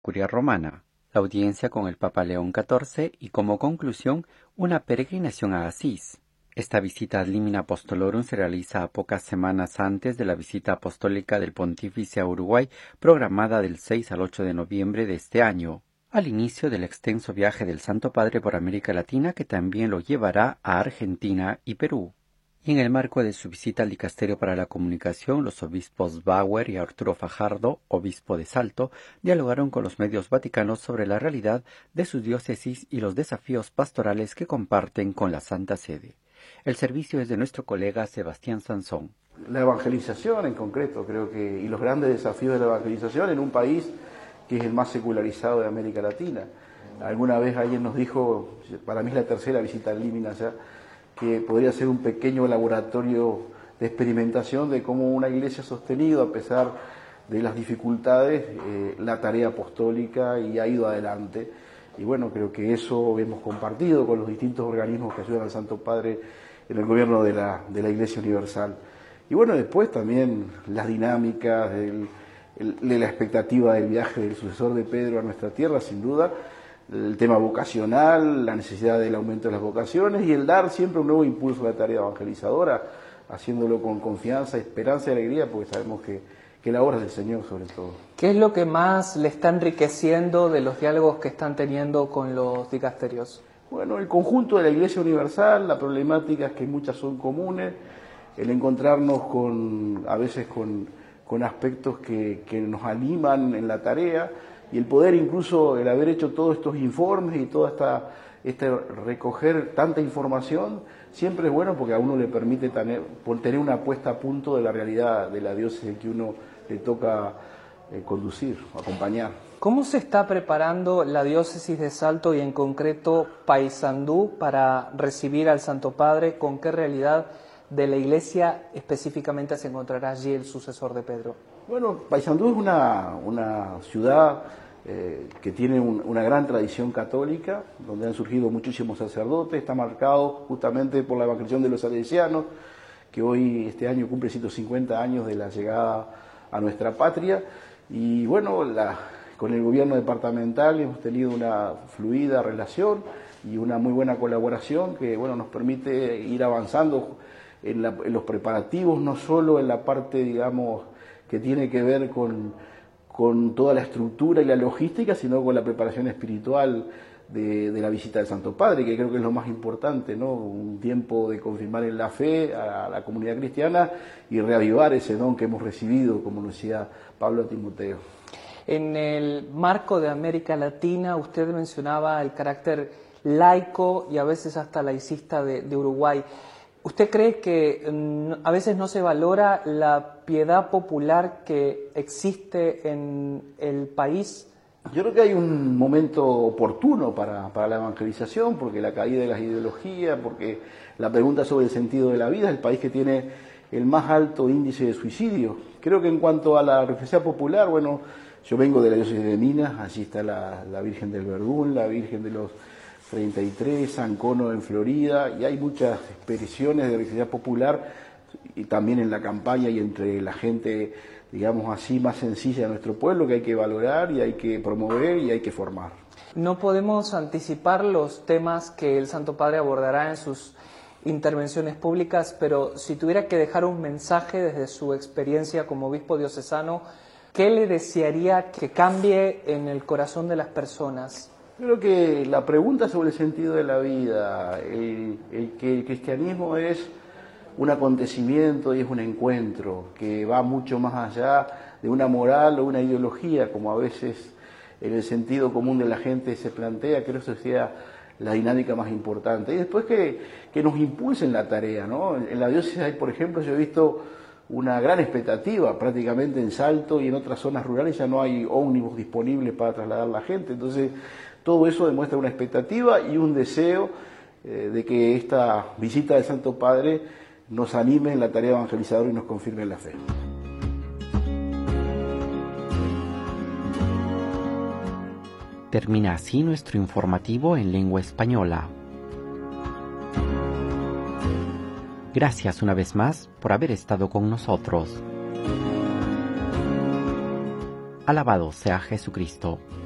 Curia Romana, la audiencia con el Papa León XIV y como conclusión una peregrinación a Asís. Esta visita ad limina apostolorum se realiza a pocas semanas antes de la visita apostólica del Pontífice a Uruguay, programada del 6 al 8 de noviembre de este año, al inicio del extenso viaje del Santo Padre por América Latina que también lo llevará a Argentina y Perú. Y en el marco de su visita al Dicasterio para la Comunicación, los obispos Bauer y Arturo Fajardo, obispo de Salto, dialogaron con los medios vaticanos sobre la realidad de sus diócesis y los desafíos pastorales que comparten con la Santa Sede. El servicio es de nuestro colega Sebastián Sansón. La evangelización en concreto, creo que, y los grandes desafíos de la evangelización en un país que es el más secularizado de América Latina. Alguna vez alguien nos dijo, para mí es la tercera visita al Límina ya, que podría ser un pequeño laboratorio de experimentación de cómo una iglesia ha sostenido, a pesar de las dificultades, la tarea apostólica y ha ido adelante. Y bueno, creo que eso hemos compartido con los distintos organismos que ayudan al Santo Padre en el gobierno de la Iglesia Universal. Y bueno, después también las dinámicas de la expectativa del viaje del sucesor de Pedro a nuestra tierra, sin duda, el tema vocacional, la necesidad del aumento de las vocaciones y el dar siempre un nuevo impulso a la tarea evangelizadora, haciéndolo con confianza, esperanza y alegría, porque sabemos que la obra es del Señor sobre todo. ¿Qué es lo que más le está enriqueciendo de los diálogos que están teniendo con los dicasterios? Bueno, el conjunto de la Iglesia Universal, las problemáticas que muchas son comunes, el encontrarnos a veces con aspectos que nos animan en la tarea, y el poder incluso, el haber hecho todos estos informes y toda recoger tanta información, siempre es bueno porque a uno le permite tener una puesta a punto de la realidad de la diócesis que uno le toca conducir, acompañar. ¿Cómo se está preparando la diócesis de Salto y en concreto Paysandú para recibir al Santo Padre? ¿Con qué realidad de la Iglesia específicamente se encontrará allí el sucesor de Pedro? Bueno, Paysandú es una ciudad que tiene una gran tradición católica, donde han surgido muchísimos sacerdotes, está marcado justamente por la evangelización de los salesianos, que hoy, este año, cumple 150 años de la llegada a nuestra patria, y bueno, con el gobierno departamental hemos tenido una fluida relación y una muy buena colaboración que bueno, nos permite ir avanzando en los preparativos, no solo en la parte, digamos, que tiene que ver con toda la estructura y la logística, sino con la preparación espiritual de la visita del Santo Padre, que creo que es lo más importante, ¿no? Un tiempo de confirmar en la fe a la comunidad cristiana y reavivar ese don que hemos recibido, como decía Pablo a Timoteo. En el marco de América Latina, usted mencionaba el carácter laico y a veces hasta laicista de Uruguay. ¿Usted cree que a veces no se valora la piedad popular que existe en el país? Yo creo que hay un momento oportuno para la evangelización, porque la caída de las ideologías, porque la pregunta sobre el sentido de la vida, es el país que tiene el más alto índice de suicidio. Creo que en cuanto a la reflexión popular, bueno, yo vengo de la diócesis de Minas, allí está la Virgen del Verdún, la Virgen de los 33, San Cono en Florida, y hay muchas expresiones de religiosidad popular y también en la campaña y entre la gente, digamos así, más sencilla de nuestro pueblo, que hay que valorar y hay que promover y hay que formar. No podemos anticipar los temas que el Santo Padre abordará en sus intervenciones públicas, pero si tuviera que dejar un mensaje desde su experiencia como obispo diocesano, ¿qué le desearía que cambie en el corazón de las personas? Creo que la pregunta sobre el sentido de la vida, el que el cristianismo es un acontecimiento y es un encuentro que va mucho más allá de una moral o una ideología, como a veces en el sentido común de la gente se plantea, creo que eso sea la dinámica más importante. Y después que nos impulsen la tarea, ¿no? En la diócesis hay, por ejemplo, yo he visto una gran expectativa, prácticamente en Salto y en otras zonas rurales ya no hay ómnibus disponibles para trasladar a la gente, entonces todo eso demuestra una expectativa y un deseo de que esta visita del Santo Padre nos anime en la tarea evangelizadora y nos confirme en la fe. Termina así nuestro informativo en lengua española. Gracias una vez más por haber estado con nosotros. Alabado sea Jesucristo.